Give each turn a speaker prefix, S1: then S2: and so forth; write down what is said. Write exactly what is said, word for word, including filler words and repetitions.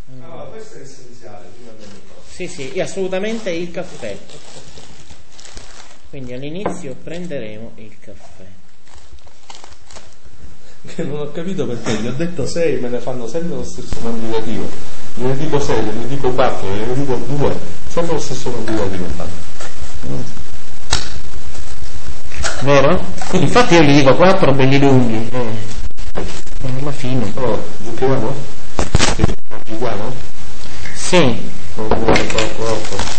S1: Ah, questo è essenziale.
S2: Sì, sì, assolutamente il caffè. Quindi all'inizio prenderemo il caffè.
S1: Che non ho capito perché gli ho detto sei, me ne fanno sempre lo stesso quantitativo. Ne dico sei, ne dico quattro, ne dico due, sempre lo stesso quantitativo fanno.
S2: Vero? Infatti io gli dico quattro belli lunghi. Eh. Alla fine.
S1: Allora, giochiamo? Giochiamo?
S2: Sì.
S1: uno, due, tre, quattro, otto.